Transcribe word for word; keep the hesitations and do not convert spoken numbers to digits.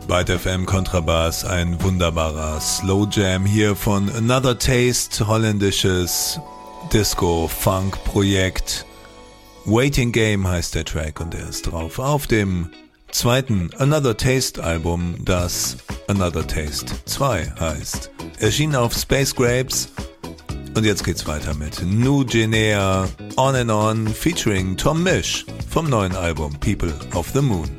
Byte F M Kontrabass, ein wunderbarer Slow Jam hier von Another Taste, holländisches Disco-Funk-Projekt. Waiting Game heißt der Track und er ist drauf auf dem zweiten Another Taste Album, das Another Taste zwei heißt. Erschien auf Space Grapes und jetzt geht's weiter mit New Guinea On and On featuring Tom Misch vom neuen Album People of the Moon.